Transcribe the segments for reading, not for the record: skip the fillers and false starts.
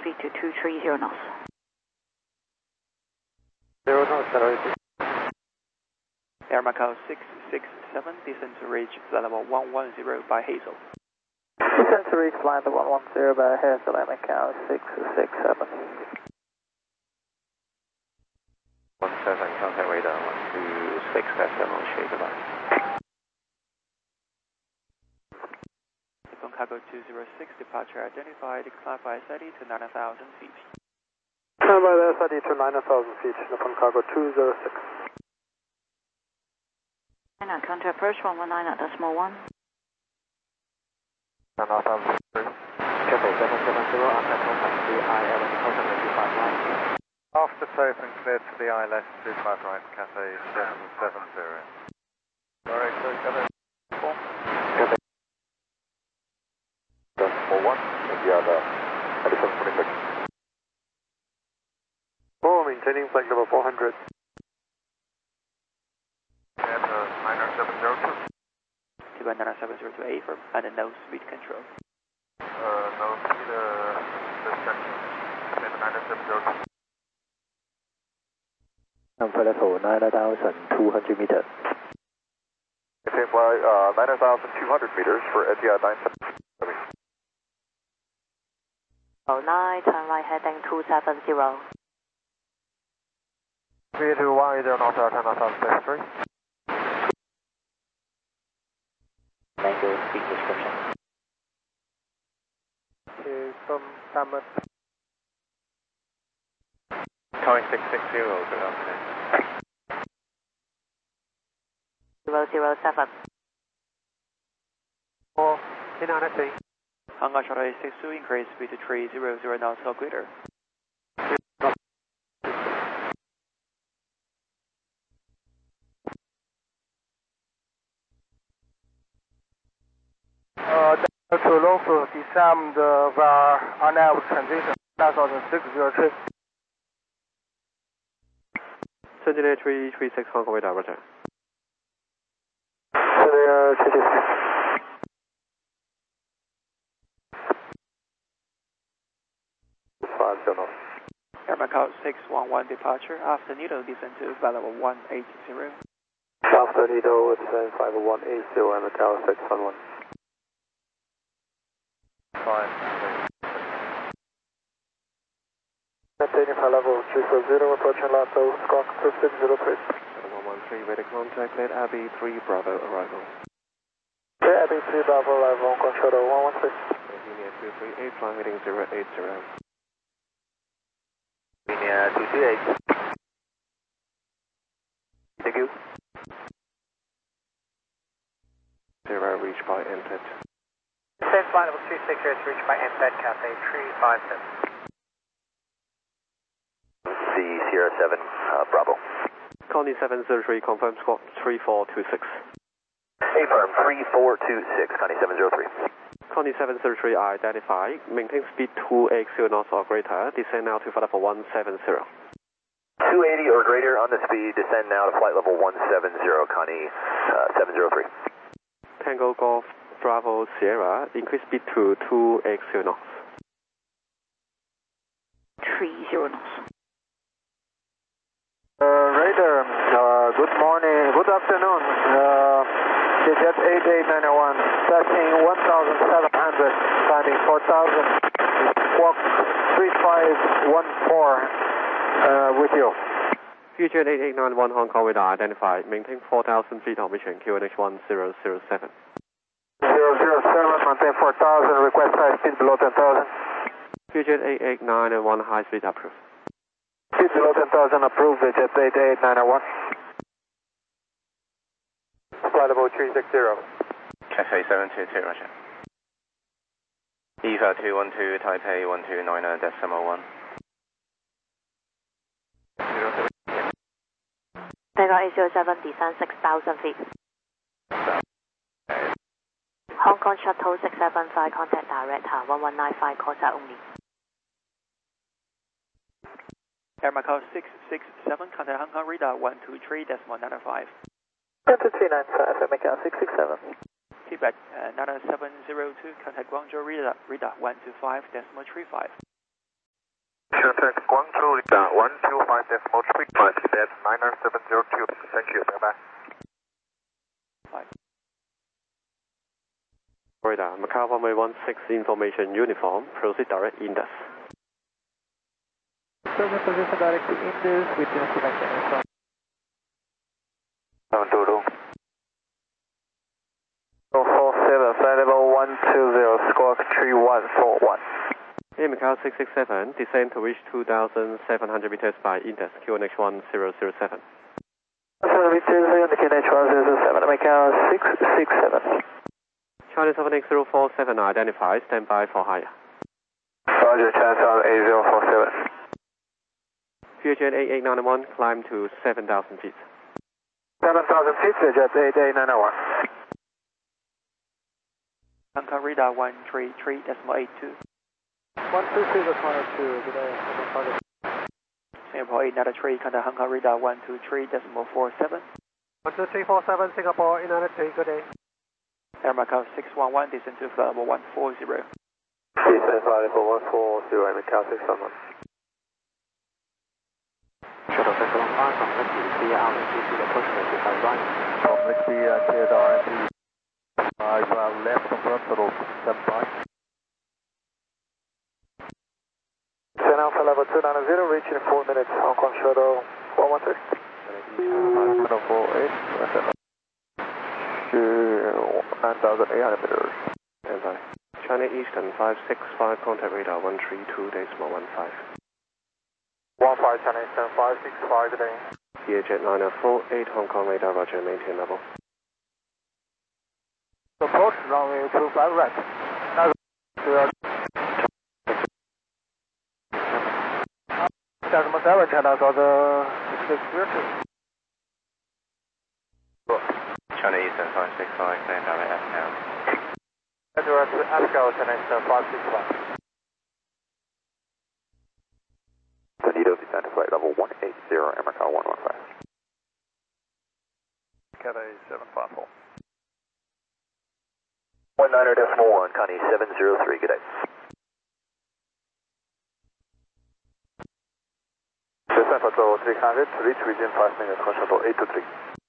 speed to 230 knots. 0 knots, accelerate. Air Macau 667, descend to reach level 110 by Hazel. Descend to reach line to 110 by Hazel, Air Macau 667. 17, contact radar 126.7, shade line. Nippon Cargo 206, departure identified, climb by SID to 9,000 feet. Climb by the SID to 9,000 feet, Nippon Cargo 206. And contact approach 119.1. 9,000 feet. Cathay 770, after contact to IL, contact 25 right. After tape and cleared to the ILS 25 right, Cathay 770. Alright, so Cathay 4. Cathay 41, and the other 726. 4, maintaining flight level 400. And 9702. T1 97028 from and no speed control. No speed, descent, 9702. Number level 9,200 meters. Cathay fly 9,200 meters for Etihad 970. 09, turn right heading 270. 32180 knots, 10,000 Mango speed description. From Summit. Calling 660, good afternoon. 007. 4, T9 Hong Kong Charter 862, increase speed to 300 knots or greater. To local descend via unable transition 9603. 336 Hong Kong radar, roger. 336. Air Macau 611, departure after needle descend to level 180. After needle descend 5180, Air Macau 611. 5. Maintaining flight level 340, approaching Lato, Squawk 2603. 113, ready contact, let Abbey 3 Bravo arrival. Abbey 3 Bravo arrival, control 116. Linear 238, flying heading 080. Linear 238. Thank you. 0 reached by MPET. Same flight level 260 is reached by MPET Cathay 357. Sierra 7, Bravo. Connie 703, confirm squawk 3426. Affirm 3426, Connie 703. Connie 703, identify, maintain speed 280 knots or greater, descend now to flight level 170. 280 or greater on the speed, descend now to flight level 170, Connie 703. Tango Golf Bravo Sierra, increase speed to 280 knots. 30 knots. Radar, good morning, good afternoon. Jet 8891, passing 1,700, climbing 4,000, walk 3514 with you. Future 8891 Hong Kong radar identified, maintain 4,000 feet of mission, QNH 1007. 007, maintain 4,000, request high speed below 10,000. Future 889 and 1 high speed approved. Speed below 10,000 approved, Jet 8891. Flight level 360. Cathay 722, roger. EVA 212, Taipei 1290.1. Take out 807, descend 6,000 feet. Hong Kong Shuttle 675, contact direct 1195, call set only. Air Macau 667, contact Hong Kong radar 123.95. 2395, Air Macau 667. Tibet 9702, contact Guangzhou radar 125.35. decimal 3. That's 90702. Thank you. Bye-bye. Radar, Macau runway 16 information uniform, proceed direct Indus. Present position direct to Indus with connection. 722. 47, flight level 120, squawk 3141. Hey, Macau 667, descend to reach 2,700 meters by Indus, QNH 1007. 7 meters, QNH 1007, Macau 667. China 78047 identified, stand by for higher. Roger, China 8047. VHN 8891, climb to 7,000 feet. 7,000 feet, jet 8891. Hong Kong radar 133.82. 123 to 22, good day. Singapore 893, contact Hong Kong radar 123.47. 12347, Singapore 893, good day. Air Macau 611, descend to flight level 140. Descend flight level 140, Macau 611. Shuttle Vessel 5 from Licky, clear RNTC approach to 5 right. From Licky, cleared RNT. 5 left, confirm, total 7 right. Descend Alpha level 290, reaching in 4 minutes, Hong Kong shuttle 113. 748, 9,800 meters. Stand by. China Eastern 565, contact radar 132.15. 15 China Eastern 565 today. VHN 9048, Hong Kong radar, roger, maintain level. Approach runway 25 right. Decimal 7, China Southern 632. China Eastern 565, stand by FL. Edward Echo, China Eastern 565. Tornado descend to flight level 180, Macau 115. Cathay 754. 19.1, Connie 703, good day. Descend for total 300, reach within 5 minutes, control 823.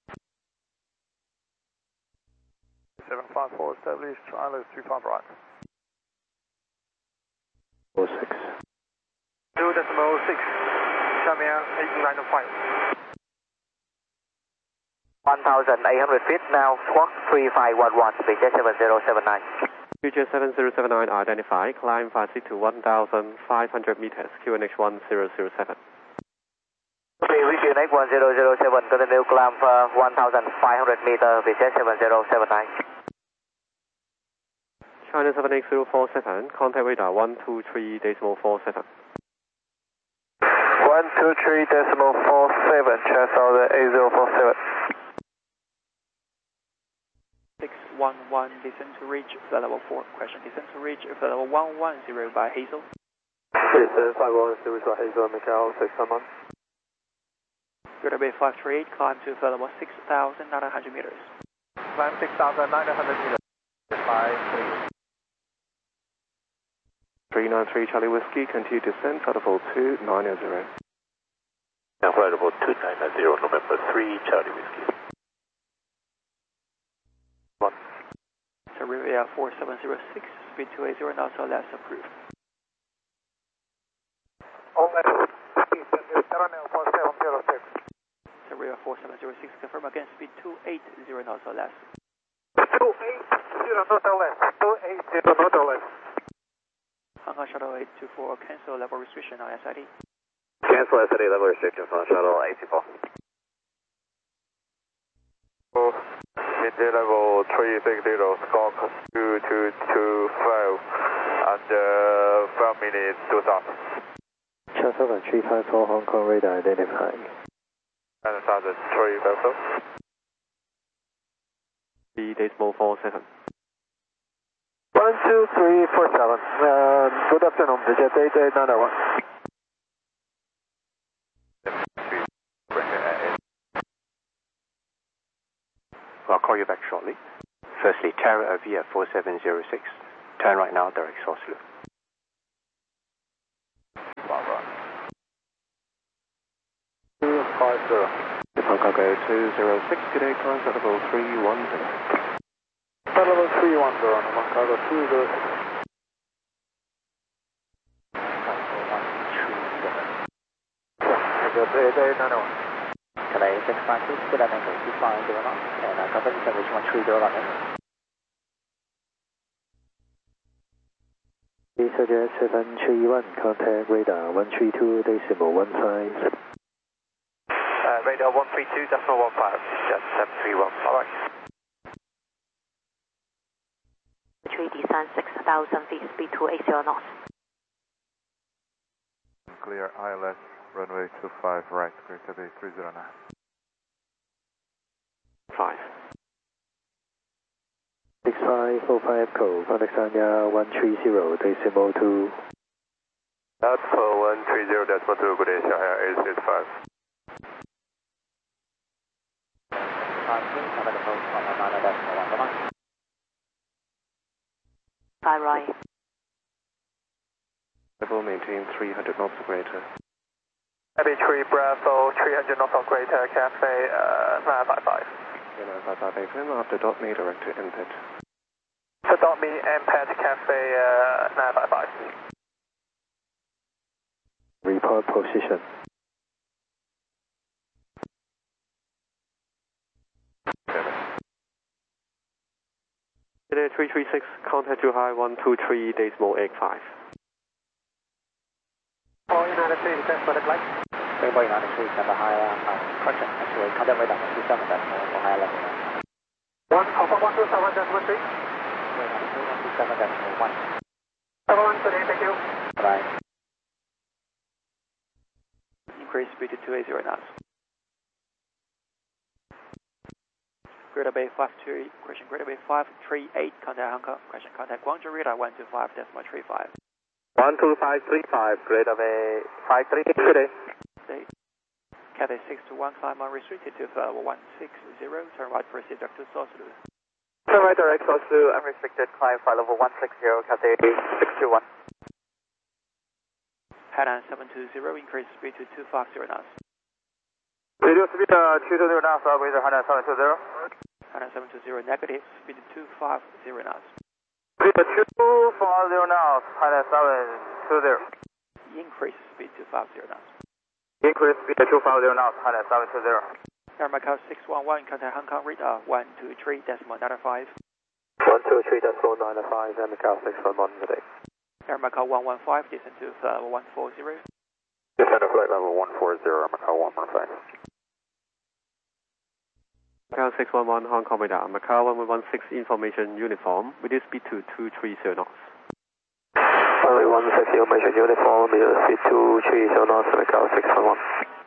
754 established, trial is 25 right. 46. 2.6, 下面895. 1,800 feet now, squawk 3511, VJ 7079. VJ 7079 identified, climb 56 to 1,500 meters, QNH 1007. Okay, QNH 1007, continue climb 1,500 meters, VJ 7079. China 78047, contact radar 123.47. 123.47, China 8047. 611, descend to reach flight level 4. Question, descend to reach flight level 110 by Hazel. Descend 510 by Hazel, Macau 611. Good Bay 538, climb to flight level 6,900 meters. Climb 6,900 meters. 53. 393 Charlie Whiskey, continue descent, flight level 290. Now flight level 290, November 3, Charlie Whiskey. Riviera 4706, speed 280, now so less approved. Riviera 4706, confirm again, speed 280, now so less. 280, not less. 280, not less. Hong Kong Shuttle 824, cancel level restriction on SID. Cancel SID level restriction for shuttle 824. Midday level 360, squawk 2225, and 5 minutes to start. China 7354, Hong Kong radar identifying. And start at 350. B.47. 12347, good afternoon, Jet 8891. I'll call you back shortly. Firstly, Terra Avia 4706. Turn right now, direct source loop. Hong Kong Cargo 206, good day, climb flight level 310. Flight level 310, Hong Cargo 206. Today 656, good angle 250 knots, and cover descent reach 130 knots. EasyJet 731, contact radar 132.15. Radar 132.15, Jet 731, alright. 3 descent 6,000 feet, speed 280 knots. Clear ILS, runway 25 right, Greater Bay 309. 5. 6545 Echo, contact Sanya 130.2. That's 130.2, good day, Shanghai 865. 5 right. Level maintain 300 knots or greater. Heavy 3 Bravo, 300 knots or greater, Cafe 955. 955 FM, after dot me, direct to input. So dot me, MPAT Cafe 955. Report position. Today 336, contact too high 123 decimal 85. All United 3, request for the flight. Rainbow United 3, stand by high, correction, actually, contact radar 127 decimal for high level. 127.3. United 3, 127 decimal 1. Have a one today, thank you. Bye. Increase speed to 280 knots. Greater Bay 538, question Greater Bay 538, contact Hong Kong, question contact Guangzhou radar 125.35. 12535, Greater Bay 538, good day. Cathay 621, climb unrestricted to flight level 160, turn right proceed direct to Sausalito. Turn right direct Sausalito, unrestricted, climb flight level 160, Cathay 621. Hainan 720, increase speed to 250 knots. Radio speed 220 knots, operator Hainan 720. Hainan 720, negative, speed 250 knots. Speed 250 knots, Hainan 720. Increase speed to 50 knots. Increase speed 250 knots, Hainan 720. Air Macau 611, contact Hong Kong radar 123.95. 123.95, Air Macau 611 today. Air Macau 115, descend to flight level 140. Descend to flight level 140, Air Macau 115. Macau 611, Hong Kong radar, Macau 1116 information uniform, with this speed to 230 knots. Runway 160 information uniform, with speed 230 knots, Macau 611.